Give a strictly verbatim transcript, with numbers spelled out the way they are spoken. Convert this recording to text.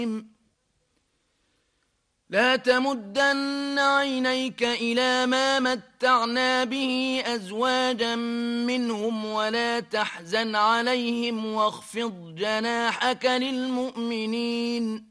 لا تمدن عينيك إلى ما متعنا به أزواجا منهم ولا تحزن عليهم واخفض جناحك للمؤمنين